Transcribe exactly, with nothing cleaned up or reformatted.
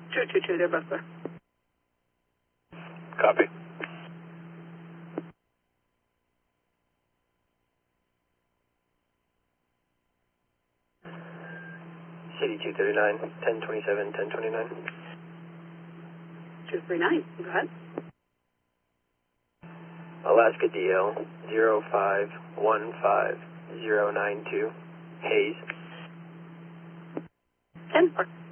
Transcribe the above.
two two two, they're both there. Copy. City two thirty-nine, ten twenty-seven, ten twenty-nine. two three nine, go ahead. Alaska D L zero five one five zero nine two, Hayes. ten four.